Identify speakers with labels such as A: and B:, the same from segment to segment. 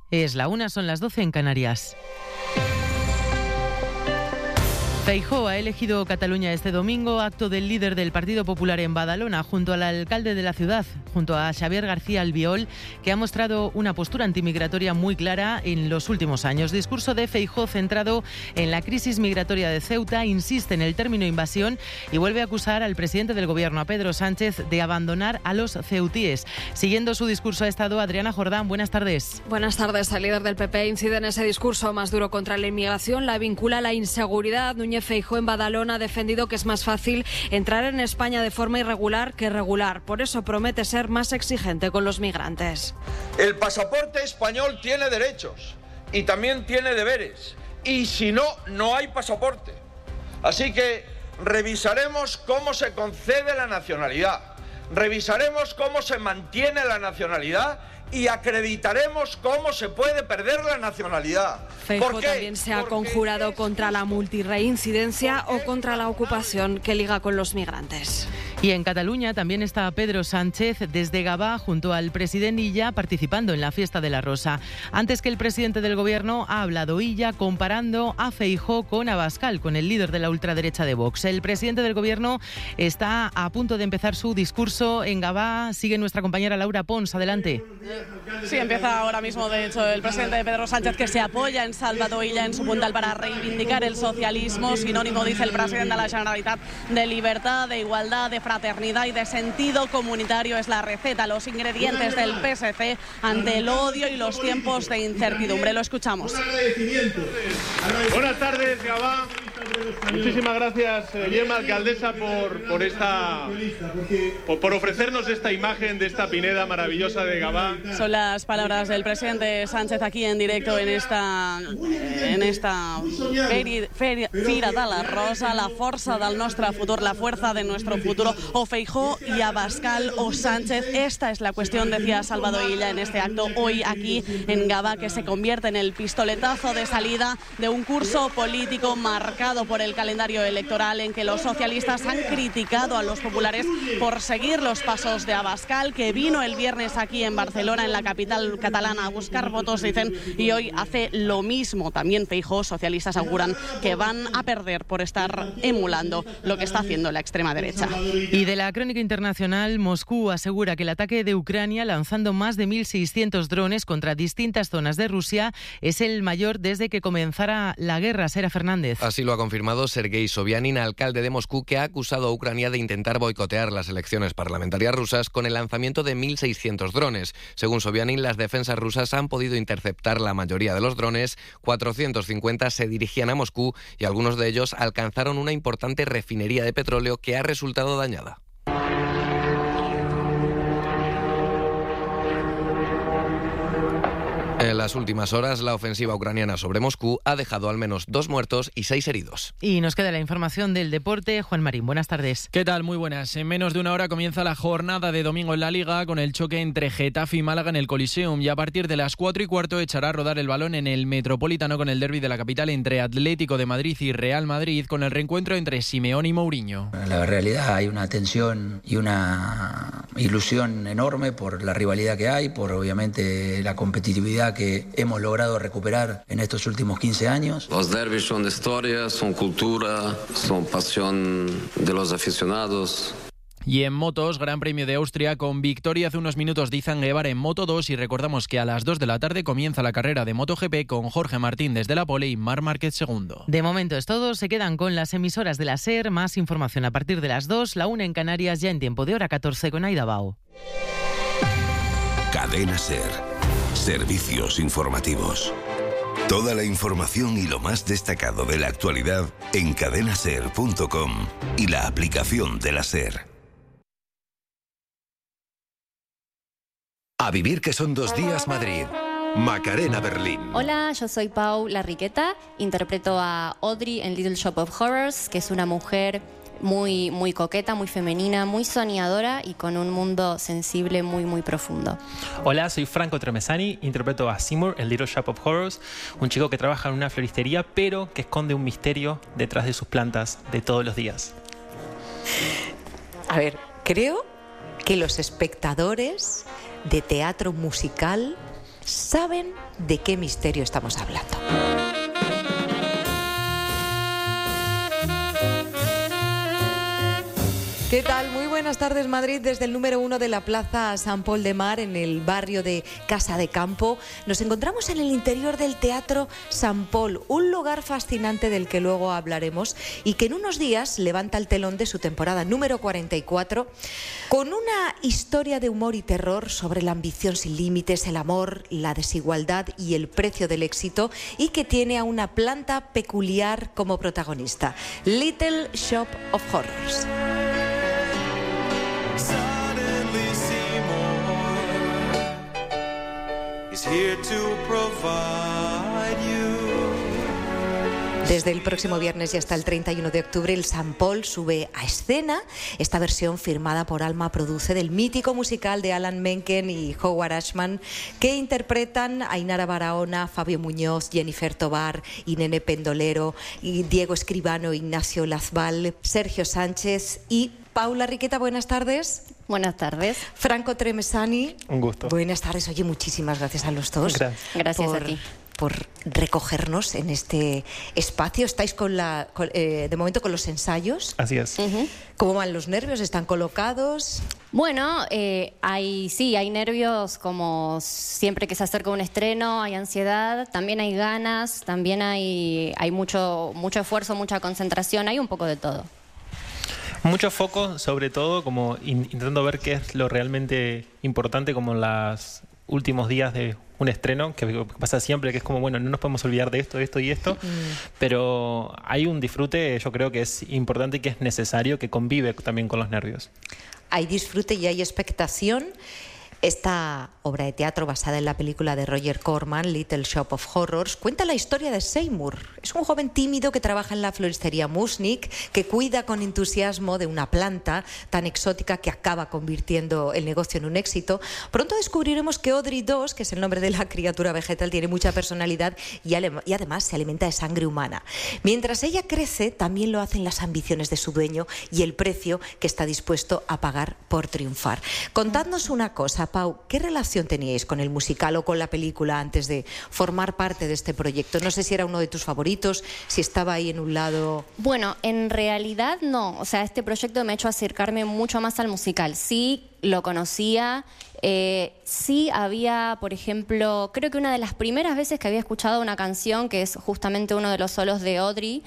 A: Es la 1, son las 12 en Canarias. Feijóo ha elegido Cataluña este domingo, acto del líder del Partido Popular en Badalona, junto al alcalde de la ciudad, junto a Xavier García Albiol, que ha mostrado una postura antimigratoria muy clara en los últimos años. Discurso de Feijóo centrado en la crisis migratoria de Ceuta, insiste en el término invasión y vuelve a acusar al presidente del Gobierno, a Pedro Sánchez, de abandonar a los ceutíes. Siguiendo su discurso ha estado Adriana Jordán. Buenas tardes.
B: Buenas tardes. El líder del PP incide en ese discurso más duro contra la inmigración, la vincula a la inseguridad. Feijóo en Badalona ha defendido que es más fácil entrar en España de forma irregular que regular. Por eso promete ser más exigente con los migrantes.
C: El pasaporte español tiene derechos y también tiene deberes. Y si no, no hay pasaporte. Así que revisaremos cómo se concede la nacionalidad. Revisaremos cómo se mantiene la nacionalidad y acreditaremos cómo se puede perder la nacionalidad.
B: Feijóo también se ha conjurado contra la multirreincidencia o contra la ocupación que liga con los migrantes.
A: Y en Cataluña también está Pedro Sánchez desde Gavà junto al presidente Illa participando en la fiesta de la Rosa. Antes que el presidente del Gobierno ha hablado Illa comparando a Feijóo con Abascal, con el líder de la ultraderecha de Vox. El presidente del Gobierno está a punto de empezar su discurso en Gavà. Sigue nuestra compañera Laura Pons. Adelante.
D: Sí, empieza ahora mismo, de hecho, el presidente Pedro Sánchez, que se apoya en Salvador Illa en su puntal para reivindicar el socialismo, sinónimo, dice el presidente de la Generalitat, de libertad, de igualdad, de fraternidad y de sentido comunitario. Es la receta, los ingredientes del PSC ante el odio y los tiempos de incertidumbre. Lo escuchamos.
E: Buenas tardes, Gavà. Muchísimas gracias, Gemma, alcaldesa, por ofrecernos esta imagen de esta pineda maravillosa de Gavà.
D: Son las palabras del presidente Sánchez aquí en directo en esta Fira de la Rosa, la força del nostre futur, la fuerza de nuestro futuro. O Feijóo y Abascal o Sánchez. Esta es la cuestión, decía Salvador Illa en este acto hoy aquí en Gavà, que se convierte en el pistoletazo de salida de un curso político marcado por el calendario electoral, en que los socialistas han criticado a los populares por seguir los pasos de Abascal, que vino el viernes aquí en Barcelona, en la capital catalana, a buscar votos, dicen, y hoy hace lo mismo. También Feijóo, socialistas auguran que van a perder por estar emulando lo que está haciendo la extrema derecha.
A: Y de la crónica internacional, Moscú asegura que el ataque de Ucrania, lanzando más de 1.600 drones contra distintas zonas de Rusia, es el mayor desde que comenzara la guerra. Sera Fernández.
F: Así lo ha confirmado Sergei Sobyanin, alcalde de Moscú, que ha acusado a Ucrania de intentar boicotear las elecciones parlamentarias rusas con el lanzamiento de 1.600 drones. Según Sobyanin, las defensas rusas han podido interceptar la mayoría de los drones, 450 se dirigían a Moscú y algunos de ellos alcanzaron una importante refinería de petróleo que ha resultado dañada. En las últimas horas, la ofensiva ucraniana sobre Moscú ha dejado al menos 2 muertos y 6 heridos.
A: Y nos queda la información del deporte. Juan Marín, buenas tardes.
G: ¿Qué tal? Muy buenas. En menos de una hora comienza la jornada de domingo en la Liga con el choque entre Getafe y Málaga en el Coliseum, y a partir de las 4:15 echará a rodar el balón en el Metropolitano con el derbi de la capital entre Atlético de Madrid y Real Madrid, con el reencuentro entre Simeone y Mourinho.
H: En la realidad hay una tensión y una ilusión enorme por la rivalidad que hay, por obviamente la competitividad que hemos logrado recuperar en estos últimos 15 años.
I: Los derbis son historia, son cultura, son pasión de los aficionados.
G: Y en motos, Gran Premio de Austria con victoria hace unos minutos de Izan Guevara en Moto 2, y recordamos que a las 2 de la tarde comienza la carrera de MotoGP con Jorge Martín desde la pole y Marc Márquez segundo.
A: De momento es todo, se quedan con las emisoras de la SER, más información a partir de las 2, la 1 en Canarias, ya en tiempo de hora 14 con Aida Bao.
J: Cadena SER. Servicios informativos. Toda la información y lo más destacado de la actualidad en cadenaser.com y la aplicación de la SER. A vivir que son 2 días Madrid. Macarena Berlín.
K: Hola, yo soy Pau Larriqueta, interpreto a Audrey en Little Shop of Horrors, que es una mujer muy, muy coqueta, muy femenina, muy soñadora y con un mundo sensible muy profundo.
L: Hola, soy Franco Tremesani, interpreto a Seymour en Little Shop of Horrors, un chico que trabaja en una floristería pero que esconde un misterio detrás de sus plantas de todos los días.
M: A ver, creo que los espectadores de teatro musical saben de qué misterio estamos hablando. ¿Qué tal? Muy buenas tardes, Madrid. Desde el número 1 de la Plaza San Pol de Mar, en el barrio de Casa de Campo, nos encontramos en el interior del Teatro San Pol, un lugar fascinante del que luego hablaremos y que en unos días levanta el telón de su temporada número 44 con una historia de humor y terror sobre la ambición sin límites, el amor, la desigualdad y el precio del éxito, y que tiene a una planta peculiar como protagonista, Little Shop of Horrors. Desde el próximo viernes y hasta el 31 de octubre, el San Pol sube a escena esta versión firmada por Alma Produce del mítico musical de Alan Menken y Howard Ashman, que interpretan a Ainara Barahona, Fabio Muñoz, Jennifer Tobar, Irene Pendolero, y Diego Escribano, Ignacio Lazbal, Sergio Sánchez y Paula Riqueta. Buenas tardes.
K: Buenas tardes.
M: Franco Tremesani.
L: Un gusto.
M: Buenas tardes. Oye, muchísimas gracias a los dos.
K: Gracias a ti.
M: Por recogernos en este espacio. Estáis de momento con los ensayos.
L: Así es.
M: ¿Cómo van los nervios? ¿Están colocados?
K: Bueno, hay nervios, como siempre que se acerca un estreno, hay ansiedad, también hay ganas, también hay mucho esfuerzo, mucha concentración, hay un poco de todo.
L: Mucho foco, sobre todo, como intentando ver qué es lo realmente importante, como en los últimos días de un estreno, que pasa siempre, que es como, bueno, no nos podemos olvidar de esto y esto, pero hay un disfrute, yo creo que es importante y que es necesario, que convive también con los nervios.
M: Hay disfrute y hay expectación. Esta obra de teatro, basada en la película de Roger Corman, Little Shop of Horrors, cuenta la historia de Seymour. Es un joven tímido que trabaja en la floristería Musnik, que cuida con entusiasmo de una planta tan exótica que acaba convirtiendo el negocio en un éxito. Pronto descubriremos que Audrey II, que es el nombre de la criatura vegetal, tiene mucha personalidad y además se alimenta de sangre humana. Mientras ella crece, también lo hacen las ambiciones de su dueño y el precio que está dispuesto a pagar por triunfar. Contadnos una cosa, Pau, ¿qué relación teníais con el musical o con la película antes de formar parte de este proyecto? No sé si era uno de tus favoritos, si estaba ahí en un lado...
K: Bueno, en realidad no. O sea, este proyecto me ha hecho acercarme mucho más al musical. Sí, lo conocía. Sí había, por ejemplo, creo que una de las primeras veces que había escuchado una canción, que es justamente uno de los solos de Audrey,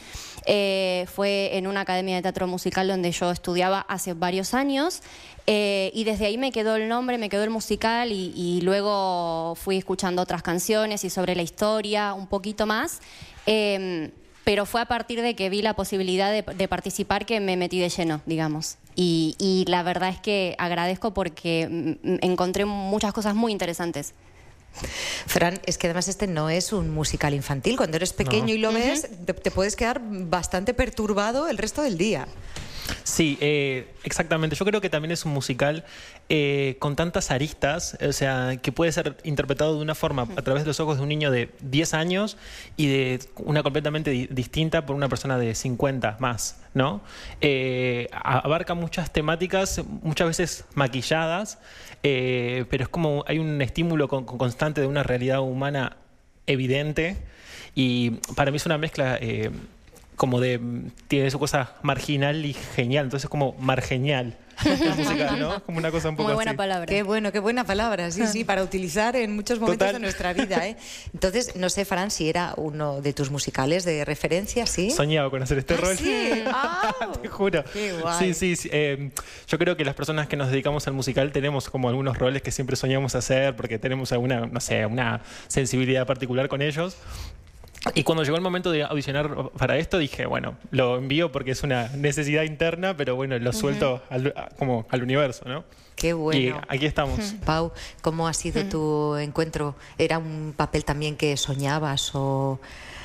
K: fue en una academia de teatro musical donde yo estudiaba hace varios años, y desde ahí me quedó el nombre, me quedó el musical, y luego fui escuchando otras canciones y sobre la historia un poquito más, pero fue a partir de que vi la posibilidad de participar que me metí de lleno, digamos. Y la verdad es que agradezco porque encontré muchas cosas muy interesantes.
M: Fran, es que además este no es un musical infantil. Cuando eres pequeño y lo ves, te puedes quedar bastante perturbado el resto del día.
L: Sí, exactamente. Yo creo que también es un musical con tantas aristas, o sea, que puede ser interpretado de una forma a través de los ojos de un niño de 10 años y de una completamente distinta por una persona de 50 más, ¿no? Abarca muchas temáticas, muchas veces maquilladas, pero es como hay un estímulo constante de una realidad humana evidente, y para mí es una mezcla... como tiene su cosa marginal y genial, entonces como margenial la música, ¿no? Como una cosa un poco
K: muy buena
L: así.
K: Palabra.
M: Qué bueno, qué buena palabra, sí, para utilizar en muchos momentos de nuestra vida, ¿eh? Entonces, no sé, Fran, si era uno de tus musicales de referencia, ¿sí?
L: Soñaba con hacer este rol.
M: ¿Sí?
L: Te juro.
M: Qué guay.
L: Sí. Yo creo que las personas que nos dedicamos al musical tenemos como algunos roles que siempre soñamos hacer porque tenemos alguna, no sé, una sensibilidad particular con ellos. Y cuando llegó el momento de audicionar para esto, dije, bueno, lo envío porque es una necesidad interna, pero bueno, lo suelto como al universo, ¿no?
M: Qué bueno.
L: Y aquí estamos.
M: Pau, ¿cómo ha sido tu encuentro? ¿Era un papel también que soñabas o...?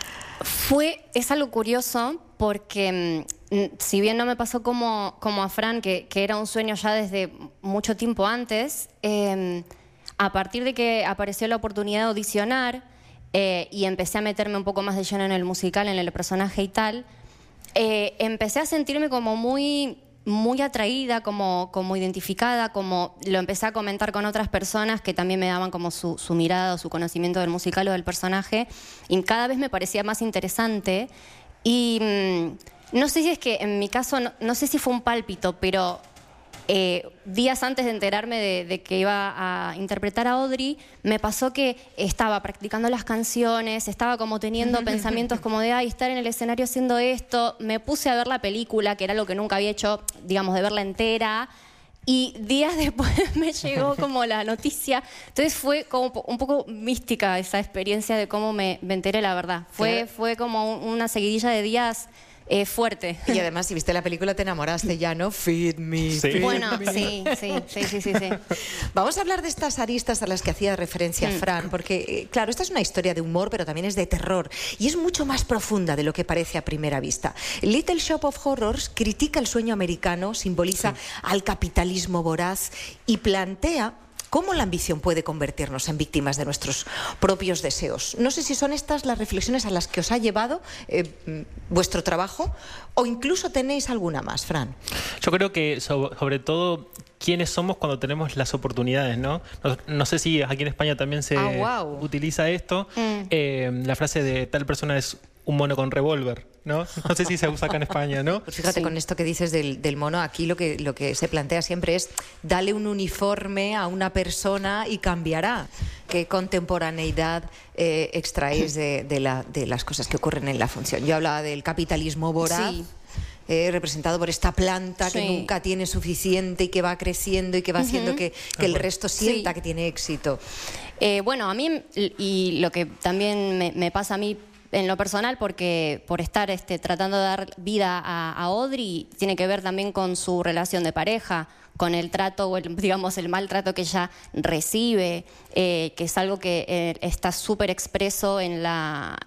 K: Es algo curioso porque si bien no me pasó como a Fran, que era un sueño ya desde mucho tiempo antes, a partir de que apareció la oportunidad de audicionar, y empecé a meterme un poco más de lleno en el musical, en el personaje y tal, empecé a sentirme como muy muy atraída, como identificada, como lo empecé a comentar con otras personas que también me daban como su mirada o su conocimiento del musical o del personaje, y cada vez me parecía más interesante. Y no sé si es que en mi caso, no sé si fue un pálpito, pero días antes de enterarme de que iba a interpretar a Audrey, me pasó que estaba practicando las canciones, estaba como teniendo pensamientos como de estar en el escenario haciendo esto. Me puse a ver la película, que era lo que nunca había hecho, digamos, de verla entera. Y días después me llegó como la noticia. Entonces fue como un poco mística esa experiencia de cómo me enteré, la verdad. Fue como una seguidilla de días fuerte.
M: Y además, si viste la película, te enamoraste ya, ¿no? Feed me.
K: Sí.
M: Feed
K: Bueno,
M: me.
K: sí.
M: Vamos a hablar de estas aristas a las que hacía referencia Fran, porque, claro, esta es una historia de humor, pero también es de terror. Y es mucho más profunda de lo que parece a primera vista. Little Shop of Horrors critica el sueño americano, simboliza al capitalismo voraz y plantea cómo la ambición puede convertirnos en víctimas de nuestros propios deseos. No sé si son estas las reflexiones a las que os ha llevado vuestro trabajo, o incluso tenéis alguna más, Fran.
L: Yo creo que sobre todo quiénes somos cuando tenemos las oportunidades, ¿no? No sé si aquí en España también se utiliza esto. La frase de tal persona es un mono con revólver, ¿no? No sé si se usa acá en España, ¿no?
M: Pues fíjate, con esto que dices del mono, aquí lo que se plantea siempre es dale un uniforme a una persona y cambiará. ¿Qué contemporaneidad extraéis de las cosas que ocurren en la función? Yo hablaba del capitalismo voraz. Sí. Representado por esta planta que nunca tiene suficiente y que va creciendo y que va haciendo que el resto sienta que tiene éxito.
K: Bueno, a mí, y lo que también me pasa a mí en lo personal, porque por estar tratando de dar vida a Audrey, tiene que ver también con su relación de pareja, con el trato o digamos el maltrato que ella recibe, que es algo que está súper expreso en la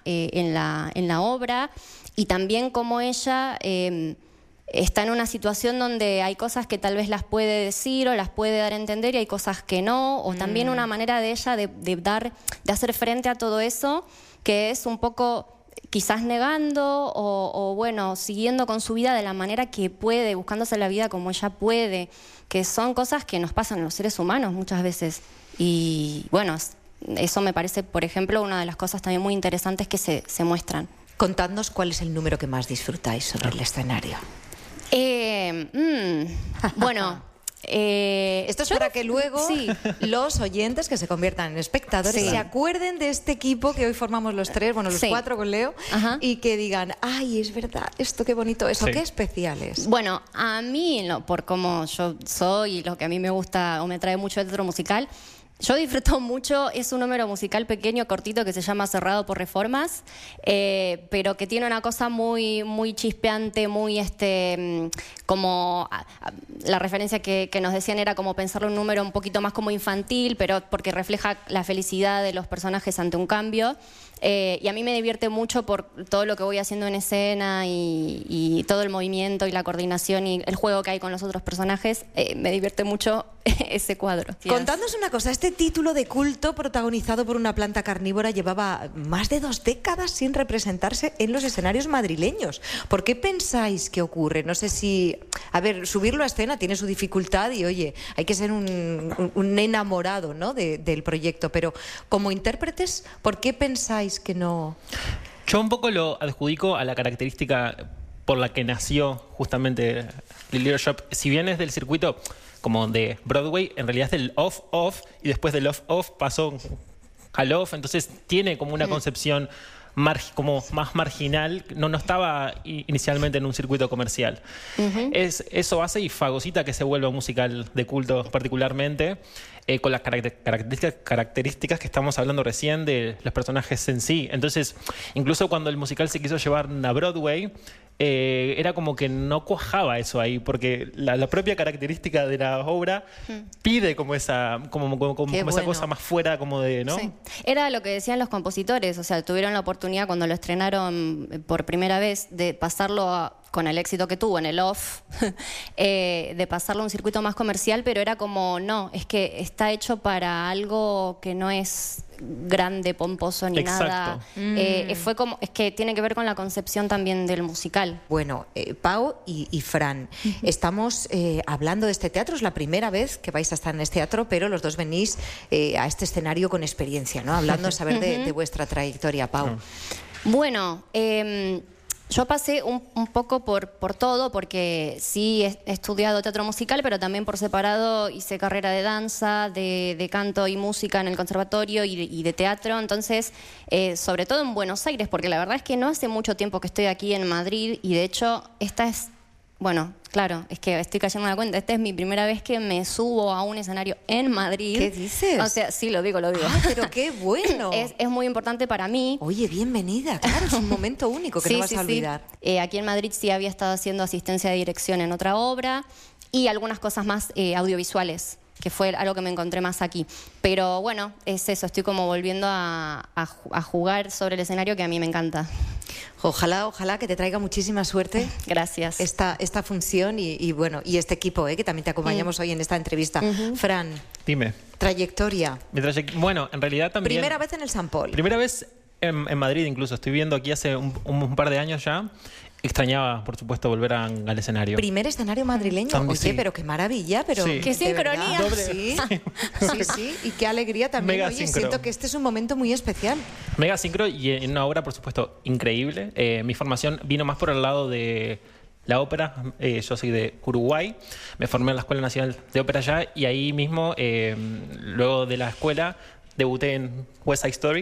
K: obra, y también como ella está en una situación donde hay cosas que tal vez las puede decir o las puede dar a entender y hay cosas que no, o también una manera de ella de hacer frente a todo eso, que es un poco quizás negando o bueno, siguiendo con su vida de la manera que puede, buscándose la vida como ella puede, que son cosas que nos pasan a los seres humanos muchas veces. Y bueno, eso me parece, por ejemplo, una de las cosas también muy interesantes que se muestran.
M: Contadnos cuál es el número que más disfrutáis sobre el escenario.
K: Bueno...
M: esto es para que luego los oyentes que se conviertan en espectadores se acuerden de este equipo que hoy formamos los tres, bueno, los cuatro con Leo, y que digan, ay, es verdad, esto qué bonito es, o qué especial es.
K: Bueno, a mí, por cómo yo soy y lo que a mí me gusta o me atrae mucho el teatro musical, yo disfruto mucho, es un número musical pequeño, cortito, que se llama Cerrado por Reformas, pero que tiene una cosa muy, muy chispeante, muy como la referencia que nos decían era como pensarlo un número un poquito más como infantil, pero porque refleja la felicidad de los personajes ante un cambio. Y a mí me divierte mucho por todo lo que voy haciendo en escena y todo el movimiento y la coordinación y el juego que hay con los otros personajes. Me divierte mucho ese cuadro.
M: Contadnos una cosa, este título de culto protagonizado por una planta carnívora llevaba más de 2 décadas sin representarse en los escenarios madrileños. ¿Por qué pensáis que ocurre? No sé si... A ver, subirlo a escena tiene su dificultad y, oye, hay que ser un enamorado, ¿no?, del proyecto, pero como intérpretes, ¿por qué pensáis que no...?
L: Yo un poco lo adjudico a la característica por la que nació justamente Little Shop. Si bien es del circuito como de Broadway, en realidad es del off-off, y después del off-off pasó al off, entonces tiene como una concepción como más marginal, no estaba inicialmente en un circuito comercial. Eso hace y fagocita que se vuelva un musical de culto particularmente, con las características que estamos hablando recién de los personajes en sí. Entonces, incluso cuando el musical se quiso llevar a Broadway, era como que no cuajaba eso ahí, porque la propia característica de la obra pide como esa cosa más fuera, como de, ¿no?
K: Sí. Era lo que decían los compositores, o sea, tuvieron la oportunidad cuando lo estrenaron por primera vez de pasarlo con el éxito que tuvo en el off, de pasarlo a un circuito más comercial, pero era como, no, es que está hecho para algo que no es grande, pomposo ni nada. Fue como, es que tiene que ver con la concepción también del musical.
M: Bueno, Pau y Fran, estamos hablando de este teatro, es la primera vez que vais a estar en este teatro, pero los dos venís a este escenario con experiencia, ¿no? Hablando, saber de vuestra trayectoria, Pau.
K: Bueno, yo pasé un poco por todo, porque sí he estudiado teatro musical, pero también por separado hice carrera de danza, de canto y música en el conservatorio y de teatro. Entonces, sobre todo en Buenos Aires, porque la verdad es que no hace mucho tiempo que estoy aquí en Madrid y de hecho esta es... Bueno, claro, es que estoy cayendo en la cuenta. Esta es mi primera vez que me subo a un escenario en Madrid.
M: ¿Qué dices?
K: O sea, sí, lo digo.
M: Ah, pero qué bueno.
K: Es muy importante para mí.
M: Oye, bienvenida, claro, es un momento único que no vas a olvidar.
K: Sí. Aquí en Madrid sí había estado haciendo asistencia de dirección en otra obra y algunas cosas más audiovisuales, que fue algo que me encontré más aquí. Pero bueno, es eso, estoy como volviendo a jugar sobre el escenario, que a mí me encanta.
M: Ojalá que te traiga muchísima suerte.
K: Gracias.
M: Esta función y bueno, y este equipo, que también te acompañamos hoy en esta entrevista. Fran.
L: Dime.
M: Trayectoria.
L: Bueno, en realidad también...
M: Primera vez en el Sant Pol.
L: Primera vez en Madrid incluso. Estoy viendo aquí hace un par de años ya. Extrañaba, por supuesto, volver al escenario.
M: Primer escenario madrileño.
L: También,
M: oye,
L: sí.
M: pero qué maravilla, pero
L: Sí.
K: ¡Qué sincronía!
M: Sí, y qué alegría también.
L: Mega
M: Oye,
L: sincro.
M: siento que este es un momento muy especial.
L: Mega sincro y en una obra, por supuesto, increíble. Mi formación vino más por el lado de la ópera. Yo soy de Uruguay. Me formé en la Escuela Nacional de Ópera allá y ahí mismo, luego de la escuela, debuté en West Side Story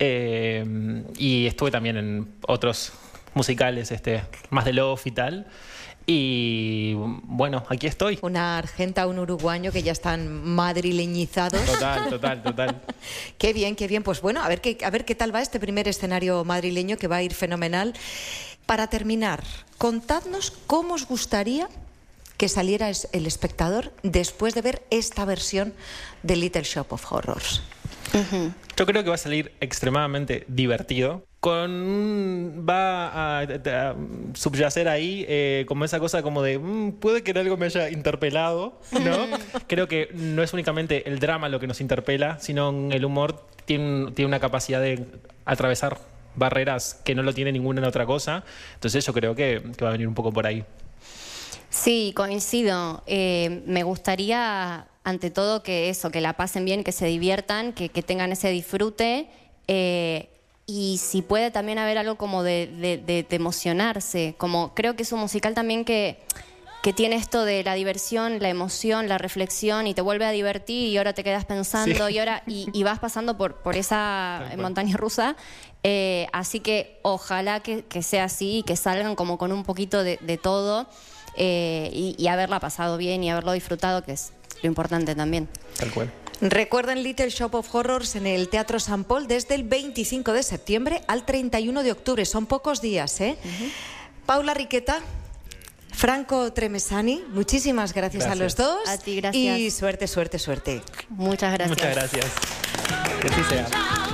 L: y estuve también en otros musicales más de love y tal. Y bueno, aquí estoy.
M: Una argenta, un uruguayo que ya están madrileñizados.
L: Total.
M: Qué bien. Pues bueno, a ver qué tal va este primer escenario madrileño, que va a ir fenomenal. Para terminar, contadnos cómo os gustaría que saliera el espectador después de ver esta versión de Little Shop of Horrors.
L: Yo creo que va a salir extremadamente divertido. Va a subyacer ahí como esa cosa como de puede que algo me haya interpelado, ¿no? Creo que no es únicamente el drama lo que nos interpela, sino el humor tiene una capacidad de atravesar barreras que no lo tiene ninguna otra cosa. Entonces yo creo que va a venir un poco por ahí.
K: Sí, coincido. Me gustaría, ante todo, que la pasen bien, que se diviertan, que tengan ese disfrute. Y si puede también haber algo como de emocionarse. Como creo que es un musical también que tiene esto de la diversión, la emoción, la reflexión, y te vuelve a divertir y ahora te quedas pensando, sí. y vas pasando por esa montaña rusa. Así que ojalá que sea así y que salgan como con un poquito de todo y haberla pasado bien y haberlo disfrutado, que es lo importante también.
L: Tal cual.
M: Recuerden Little Shop of Horrors en el Teatro Sant Pol desde el 25 de septiembre al 31 de octubre. Son pocos días, ¿eh? Paula Riqueta, Franco Tremesani, muchísimas gracias a los dos.
K: A ti, gracias.
M: Y suerte.
K: Muchas gracias.
L: Muchas gracias. Que así sea.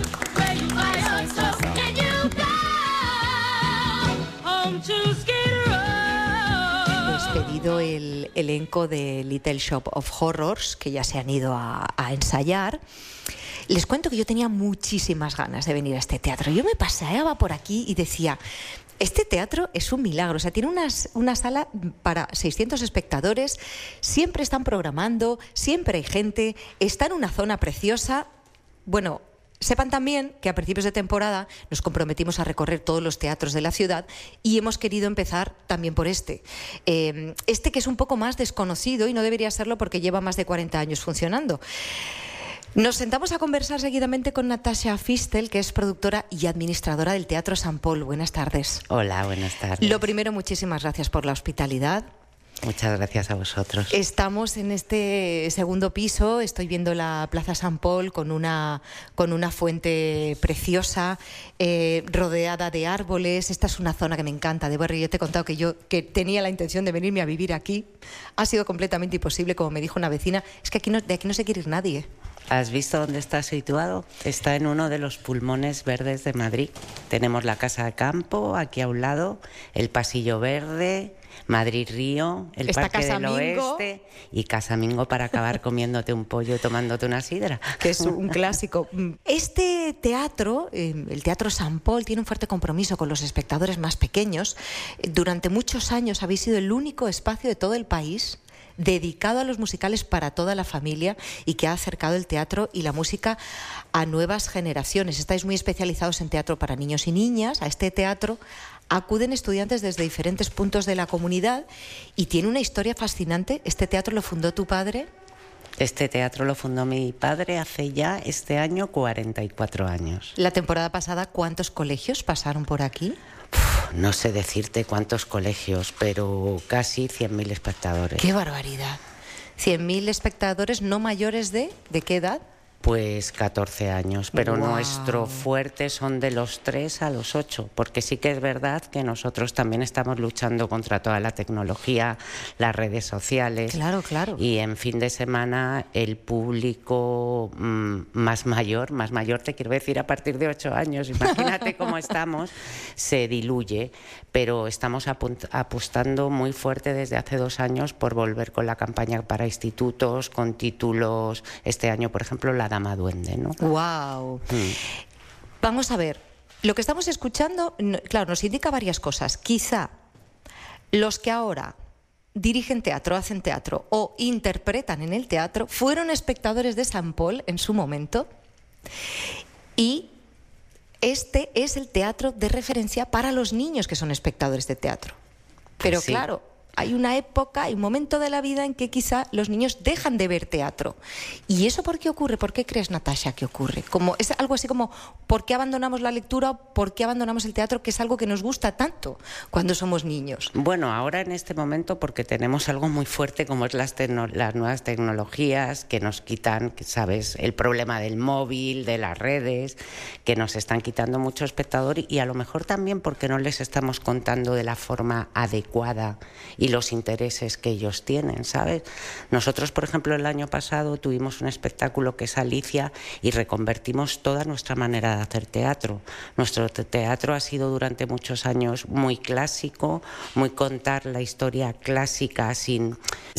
M: Despedido el elenco de Little Shop of Horrors, que ya se han ido a ensayar. Les cuento que yo tenía muchísimas ganas de venir a este teatro. Yo me paseaba por aquí y decía, este teatro es un milagro. O sea, tiene una sala para 600 espectadores, siempre están programando, siempre hay gente, está en una zona preciosa. Bueno, sepan también que a principios de temporada nos comprometimos a recorrer todos los teatros de la ciudad y hemos querido empezar también por este que es un poco más desconocido y no debería serlo porque lleva más de 40 años funcionando. Nos sentamos a conversar seguidamente con Natasha Fistel, que es productora y administradora del Teatro Sant Pol. Buenas tardes.
N: Hola, buenas tardes.
M: Lo primero, muchísimas gracias por la hospitalidad.
N: Muchas gracias a vosotros.
M: Estamos en este segundo piso, estoy viendo la Plaza Sant Pol con una fuente preciosa, rodeada de árboles. Esta es una zona que me encanta de barrio. Yo te he contado que tenía la intención de venirme a vivir aquí. Ha sido completamente imposible, como me dijo una vecina. Es que de aquí no se quiere ir nadie.
N: ¿Has visto dónde está situado? Está en uno de los pulmones verdes de Madrid. Tenemos la Casa de Campo aquí a un lado, el Pasillo Verde, Madrid Río, el
M: Está
N: Parque
M: Casa
N: del
M: Mingo.
N: Oeste y Casa Mingo para acabar comiéndote un pollo y tomándote una sidra.
M: Que es un clásico. Este teatro, el Teatro Sant Pol, tiene un fuerte compromiso con los espectadores más pequeños. Durante muchos años habéis sido el único espacio de todo el país dedicado a los musicales para toda la familia y que ha acercado el teatro y la música a nuevas generaciones. Estáis muy especializados en teatro para niños y niñas. A este teatro acuden estudiantes desde diferentes puntos de la comunidad y tiene una historia fascinante. ¿Este teatro lo fundó tu padre?
N: Este teatro lo fundó mi padre hace ya este año 44 años.
M: La temporada pasada, ¿cuántos colegios pasaron por aquí?
N: No sé decirte cuántos colegios, pero casi 100.000 espectadores.
M: ¡Qué barbaridad! 100.000 espectadores no mayores ¿de qué edad?
N: Pues 14 años, pero
M: Wow.
N: Nuestro fuerte son de los 3 a los 8, porque sí que es verdad que nosotros también estamos luchando contra toda la tecnología, las redes sociales.
M: Claro, claro.
N: Y en fin de semana el público más mayor te quiero decir a partir de 8 años, imagínate cómo estamos, se diluye, pero estamos apostando muy fuerte desde hace 2 años por volver con la campaña para institutos, con títulos, este año por ejemplo La Dama Duende, ¿no?
M: ¡Wow! Vamos a ver, lo que estamos escuchando, claro, nos indica varias cosas. Quizá los que ahora dirigen teatro, hacen teatro o interpretan en el teatro fueron espectadores de Sant Pol en su momento y este es el teatro de referencia para los niños que son espectadores de teatro. Pero
N: sí.
M: Claro, hay una época, hay un momento de la vida en que quizá los niños dejan de ver teatro. ¿Y eso por qué ocurre? ¿Por qué crees, Natasha, que ocurre? Es algo así como, ¿por qué abandonamos la lectura o por qué abandonamos el teatro, que es algo que nos gusta tanto cuando somos niños?
N: Bueno, ahora en este momento porque tenemos algo muy fuerte como es las nuevas tecnologías que nos quitan, ¿sabes? El problema del móvil, de las redes, que nos están quitando mucho espectador y a lo mejor también porque no les estamos contando de la forma adecuada y los intereses que ellos tienen, ¿sabes? Nosotros, por ejemplo, el año pasado tuvimos un espectáculo que es Alicia y reconvertimos toda nuestra manera de hacer teatro. Nuestro teatro ha sido durante muchos años muy clásico, muy contar la historia clásica sin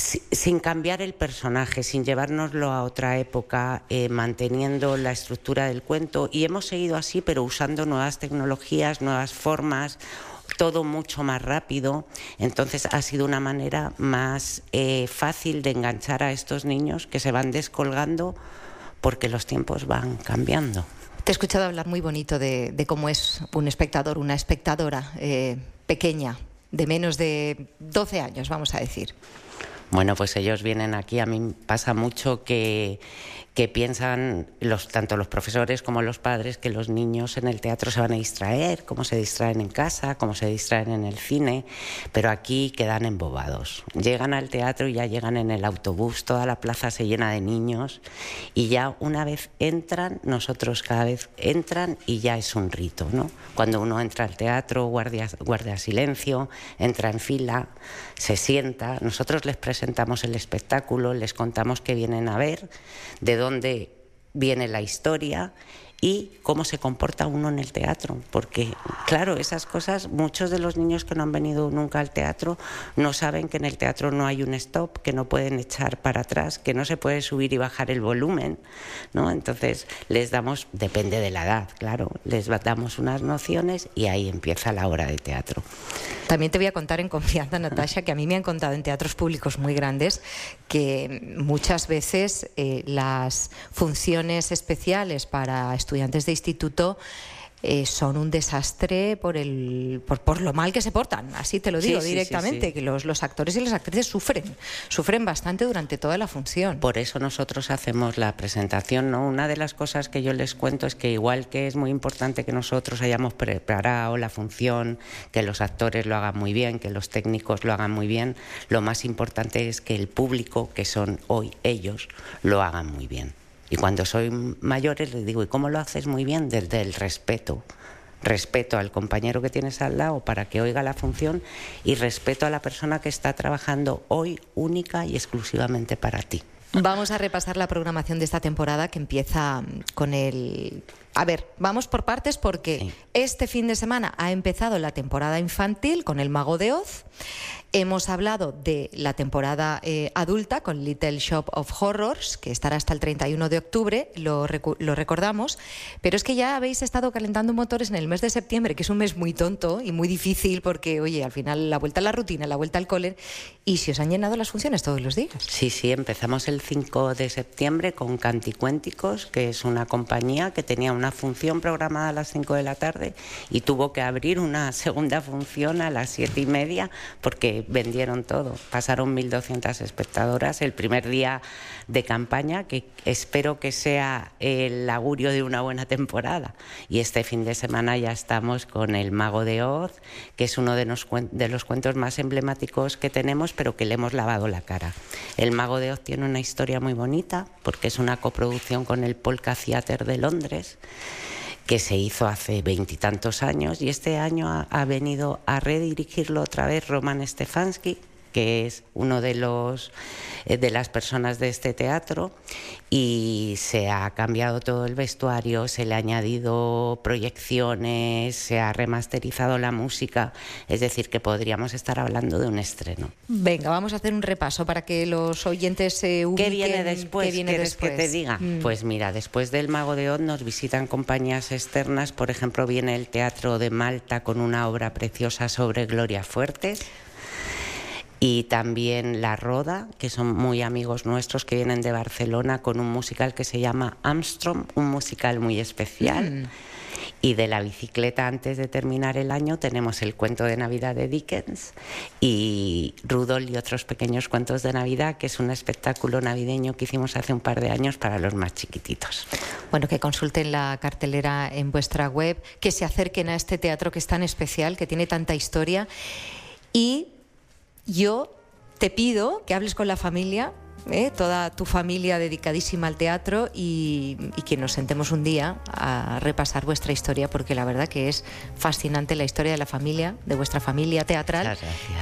N: cambiar el personaje, sin llevárnoslo a otra época, manteniendo la estructura del cuento y hemos seguido así, pero usando nuevas tecnologías, nuevas formas, todo mucho más rápido, entonces ha sido una manera más fácil de enganchar a estos niños que se van descolgando porque los tiempos van cambiando.
M: Te he escuchado hablar muy bonito de cómo es un espectador, una espectadora pequeña, de menos de 12 años, vamos a decir.
N: Bueno, pues ellos vienen aquí, a mí pasa mucho que piensan tanto los profesores como los padres que los niños en el teatro se van a distraer, como se distraen en casa, como se distraen en el cine, pero aquí quedan embobados. Llegan al teatro y ya llegan en el autobús, toda la plaza se llena de niños y ya una vez entran, nosotros cada vez entran y ya es un rito, ¿no? Cuando uno entra al teatro, guardia silencio, entra en fila, se sienta, nosotros les presentamos el espectáculo, les contamos qué vienen a ver, de dónde viene la historia y cómo se comporta uno en el teatro, porque claro, esas cosas, muchos de los niños que no han venido nunca al teatro no saben que en el teatro no hay un stop, que no pueden echar para atrás, que no se puede subir y bajar el volumen, ¿no? Entonces les damos, depende de la edad, claro, les damos unas nociones y ahí empieza la obra de teatro.
M: También te voy a contar en confianza, Natasha, que a mí me han contado en teatros públicos muy grandes que muchas veces las funciones especiales para estudiantes de instituto son un desastre por lo mal que se portan, así te lo digo directamente, que los actores y las actrices sufren bastante durante toda la función.
N: Por eso nosotros hacemos la presentación, ¿no? Una de las cosas que yo les cuento es que igual que es muy importante que nosotros hayamos preparado la función, que los actores lo hagan muy bien, que los técnicos lo hagan muy bien, lo más importante es que el público, que son hoy ellos, lo hagan muy bien. Y cuando soy mayores les digo, ¿y cómo lo haces muy bien? Desde el respeto. Respeto al compañero que tienes al lado para que oiga la función y respeto a la persona que está trabajando hoy única y exclusivamente para ti.
M: Vamos a repasar la programación de esta temporada que empieza con el... A ver, vamos por partes porque este fin de semana ha empezado la temporada infantil con El Mago de Oz. Hemos hablado de la temporada adulta con Little Shop of Horrors, que estará hasta el 31 de octubre, lo recordamos. Pero es que ya habéis estado calentando motores en el mes de septiembre, que es un mes muy tonto y muy difícil porque, oye, al final la vuelta a la rutina, la vuelta al cole, y si os han llenado las funciones todos los días.
N: Sí, empezamos el 5 de septiembre con Canticuénticos, que es una compañía que tenía una función programada a las 5 de la tarde y tuvo que abrir una segunda función a las 7:30 porque vendieron todo. Pasaron 1.200 espectadoras el primer día de campaña, que espero que sea el augurio de una buena temporada. Y este fin de semana ya estamos con El Mago de Oz, que es uno de los cuentos más emblemáticos que tenemos, pero que le hemos lavado la cara. El Mago de Oz tiene una historia muy bonita porque es una coproducción con el Polka Theatre de Londres, que se hizo hace 20 y tantos años, y este año ha venido a redirigirlo otra vez Roman Stefanski, que es uno de las personas de este teatro, y se ha cambiado todo el vestuario, se le ha añadido proyecciones, se ha remasterizado la música, es decir, que podríamos estar hablando de un estreno.
M: Venga, vamos a hacer un repaso para que los oyentes se ubiquen.
N: ¿Qué viene después? ¿Quieres que te diga? Pues mira, después del Mago de Oz nos visitan compañías externas, por ejemplo, viene el Teatro de Malta con una obra preciosa sobre Gloria Fuertes. Y también La Roda, que son muy amigos nuestros que vienen de Barcelona con un musical que se llama Armstrong, un musical muy especial. Y de La Bicicleta, antes de terminar el año, tenemos el cuento de Navidad de Dickens y Rudolf y otros pequeños cuentos de Navidad, que es un espectáculo navideño que hicimos hace un par de años para los más chiquititos.
M: Bueno, que consulten la cartelera en vuestra web, que se acerquen a este teatro que es tan especial, que tiene tanta historia. Y yo te pido que hables con la familia, toda tu familia dedicadísima al teatro, y que nos sentemos un día a repasar vuestra historia, porque la verdad que es fascinante la historia de la familia, de vuestra familia teatral.
N: Muchas gracias.